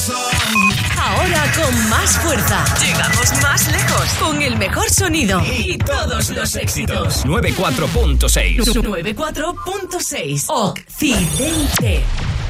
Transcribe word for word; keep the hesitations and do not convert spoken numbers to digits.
Ahora con más fuerza. Llegamos más lejos. Con el mejor sonido. Y todos los éxitos. noventa y cuatro punto seis. noventa y cuatro punto seis. Occidente.